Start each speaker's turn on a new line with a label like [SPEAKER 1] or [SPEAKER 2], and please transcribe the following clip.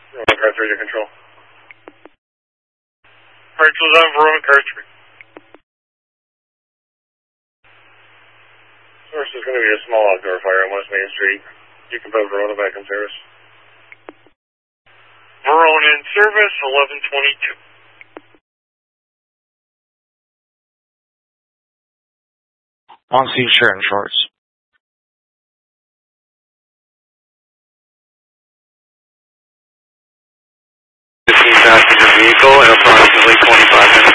[SPEAKER 1] Car 3 to control. Rachel's on Verona, car 3. Source is going to be a small outdoor fire on West Main Street. You can put Verona back in service. Verona in service, 1122.
[SPEAKER 2] On scene shirt and shorts.
[SPEAKER 1] 15 passenger vehicle in approximately 25 minutes.